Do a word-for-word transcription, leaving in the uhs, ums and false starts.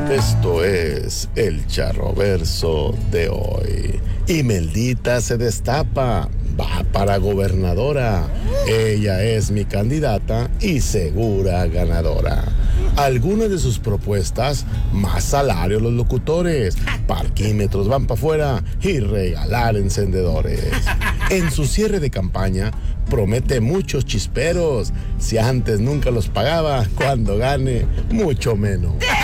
Esto es el charroverso de hoy. Imeldita se destapa, va para gobernadora. Ella es mi candidata y segura ganadora. Algunas de sus propuestas: más salario a los locutores, parquímetros van para afuera y regalar encendedores. En su cierre de campaña promete muchos chisperos. Si antes nunca los pagaba, cuando gane, mucho menos.